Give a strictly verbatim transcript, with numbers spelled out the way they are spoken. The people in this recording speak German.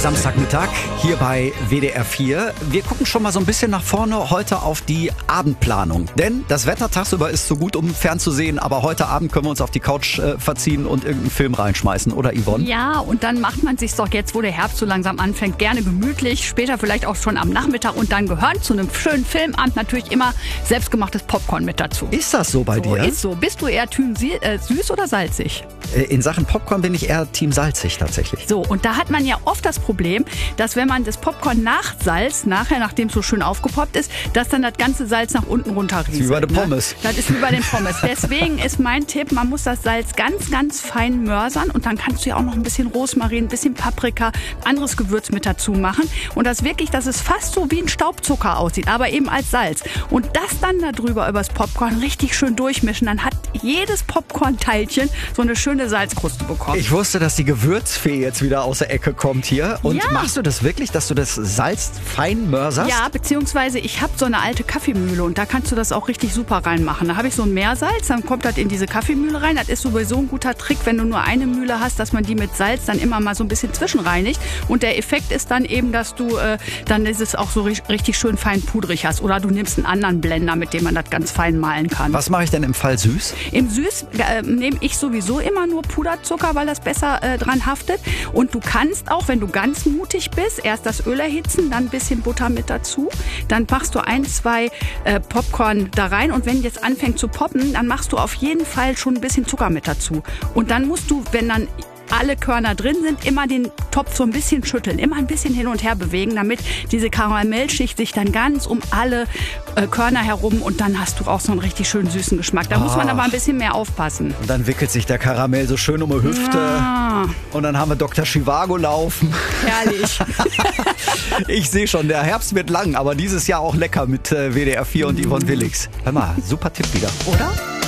Samstagmittag hier bei W D R vier. Wir gucken schon mal so ein bisschen nach vorne heute auf die Abendplanung. Denn das Wetter tagsüber ist so gut, um fernzusehen, aber heute Abend können wir uns auf die Couch äh, verziehen und irgendeinen Film reinschmeißen, oder Yvonne? Ja, und dann macht man sich doch jetzt, wo der Herbst so langsam anfängt, gerne gemütlich. Später vielleicht auch schon am Nachmittag und dann gehören zu einem schönen Filmabend natürlich immer selbstgemachtes Popcorn mit dazu. Ist das so bei So dir? ist so. Bist du eher Team Sie- äh, süß oder salzig? Äh, In Sachen Popcorn bin ich eher Team salzig tatsächlich. So, und da hat man ja oft das Problem, dass wenn man das Popcorn nachsalzt, nachher, nachdem es so schön aufgepoppt ist, dass dann das ganze Salz nach unten runterrieselt. Wie bei den Pommes. Ne? Das ist wie bei den Pommes. Deswegen ist mein Tipp, man muss das Salz ganz, ganz fein mörsern und dann kannst du ja auch noch ein bisschen Rosmarin, ein bisschen Paprika, anderes Gewürz mit dazu machen. Und das wirklich, dass es fast so wie ein Staubzucker aussieht, aber eben als Salz. Und das dann da drüber übers Popcorn richtig schön durchmischen, dann hat jedes Popcorn-Teilchen so eine schöne Salzkruste bekommen. Ich wusste, dass die Gewürzfee jetzt wieder aus der Ecke kommt hier. Und Ja. machst du das wirklich, dass du das Salz fein mörserst? Ja, beziehungsweise ich habe so eine alte Kaffeemühle und da kannst du das auch richtig super reinmachen. Da habe ich so ein Meersalz, dann kommt das in diese Kaffeemühle rein. Das ist sowieso ein guter Trick, wenn du nur eine Mühle hast, dass man die mit Salz dann immer mal so ein bisschen zwischenreinigt. Und der Effekt ist dann eben, dass du äh, dann ist es auch so ri- richtig schön fein pudrig hast. Oder du nimmst einen anderen Blender, mit dem man das ganz fein malen kann. Was mache ich denn im Fall süß? Im Süß äh, nehme ich sowieso immer nur Puderzucker, weil das besser äh, dran haftet. Und du kannst auch, wenn du ganz mutig bist, erst das Öl erhitzen, dann ein bisschen Butter mit dazu. Dann machst du ein, zwei äh, Popcorn da rein. Und wenn jetzt anfängt zu poppen, dann machst du auf jeden Fall schon ein bisschen Zucker mit dazu. Und dann musst du, wenn dann alle Körner drin sind, immer den Topf so ein bisschen schütteln, immer ein bisschen hin und her bewegen, damit diese Karamellschicht sich dann ganz um alle äh, Körner herum und dann hast du auch so einen richtig schönen süßen Geschmack. Da muss man Ach. aber ein bisschen mehr aufpassen. Und dann wickelt sich der Karamell so schön um die Hüfte. Ah, Und dann haben wir Doktor Chivago laufen. herrlich. Ich sehe schon, der Herbst wird lang, aber dieses Jahr auch lecker mit äh, W D R vier und Yvonne Willix. Hör mal, super Tipp wieder. Oder?